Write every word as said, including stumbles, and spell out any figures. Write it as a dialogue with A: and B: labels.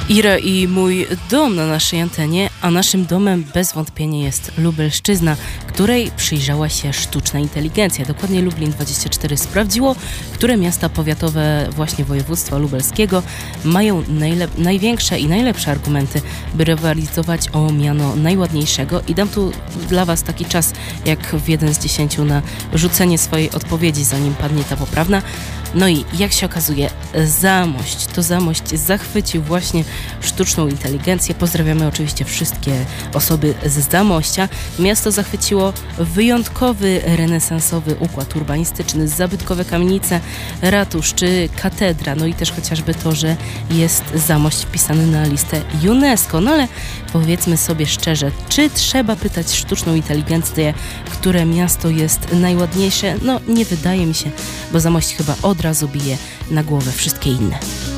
A: Ira i mój dom na naszej antenie, a naszym domem bez wątpienia jest Lubelszczyzna, której przyjrzała się sztuczna inteligencja. Dokładnie Lublin dwadzieścia cztery sprawdziło, które miasta powiatowe właśnie województwa lubelskiego mają najlep- największe i najlepsze argumenty, by rywalizować o miano najładniejszego. I dam tu dla Was taki czas, jak w jeden z dziesięciu na rzucenie swojej odpowiedzi, zanim padnie ta poprawna. No i jak się okazuje, Zamość, to Zamość zachwycił właśnie sztuczną inteligencję. Pozdrawiamy oczywiście wszystkie osoby z Zamościa. Miasto zachwyciło wyjątkowy, renesansowy układ urbanistyczny, zabytkowe kamienice, ratusz czy katedra, no i też chociażby to, że jest Zamość wpisany na listę UNESCO. No ale powiedzmy sobie szczerze, czy trzeba pytać sztuczną inteligencję, które miasto jest najładniejsze? No nie wydaje mi się, bo Zamość chyba od razu bije na głowę wszystkie inne.